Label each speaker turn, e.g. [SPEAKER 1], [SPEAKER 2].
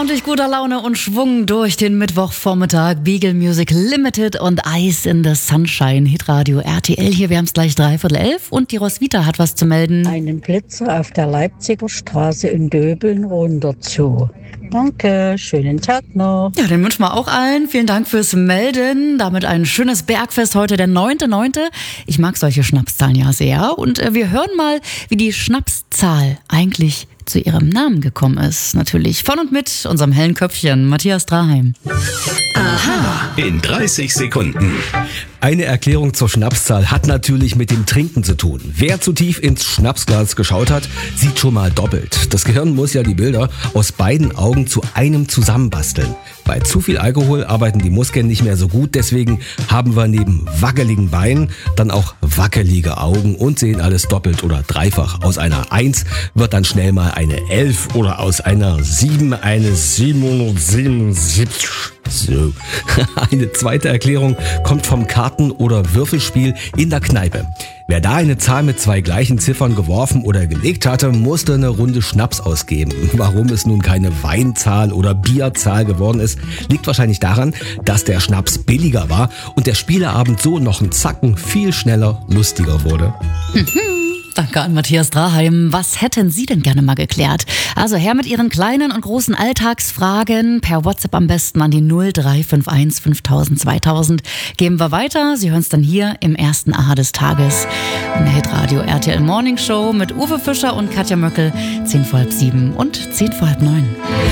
[SPEAKER 1] ordentlich guter Laune und Schwung durch den Mittwochvormittag. Beagle Music Limited und Ice in the Sunshine. Hitradio RTL. Hier, wir haben es gleich 11:45 und die Roswitha hat was zu melden.
[SPEAKER 2] Einen Blitzer auf der Leipziger Straße in Döbeln runter zu. Danke, schönen Tag noch.
[SPEAKER 1] Ja, den wünschen wir auch allen. Vielen Dank fürs Melden. Damit ein schönes Bergfest heute, der 9.9. Ich mag solche Schnapszahlen ja sehr. Und wir hören mal, wie die Schnapszahl eigentlich zu ihrem Namen gekommen ist. Natürlich von und mit unserem hellen Köpfchen, Matthias Draheim.
[SPEAKER 3] Aha. In 30 Sekunden.
[SPEAKER 4] Eine Erklärung zur Schnapszahl hat natürlich mit dem Trinken zu tun. Wer zu tief ins Schnapsglas geschaut hat, sieht schon mal doppelt. Das Gehirn muss ja die Bilder aus beiden Augen zu einem zusammenbasteln. Bei zu viel Alkohol arbeiten die Muskeln nicht mehr so gut, deswegen haben wir neben wackeligen Beinen dann auch wackelige Augen und sehen alles doppelt oder dreifach. Aus einer 1 wird dann schnell mal eine 11 oder aus einer 7 eine 777. So. Eine zweite Erklärung kommt vom Karten- oder Würfelspiel in der Kneipe. Wer da eine Zahl mit 2 gleichen Ziffern geworfen oder gelegt hatte, musste eine Runde Schnaps ausgeben. Warum es nun keine Weinzahl oder Bierzahl geworden ist, liegt wahrscheinlich daran, dass der Schnaps billiger war und der Spieleabend so noch einen Zacken viel schneller lustiger wurde.
[SPEAKER 1] Danke an Matthias Draheim. Was hätten Sie denn gerne mal geklärt? Also her mit Ihren kleinen und großen Alltagsfragen. Per WhatsApp am besten an die 0351 5000 2000. Geben wir weiter. Sie hören es dann hier im ersten Aha des Tages. In der Hitradio RTL Morning Show mit Uwe Fischer und Katja Möckel. 6:10 und 6:10.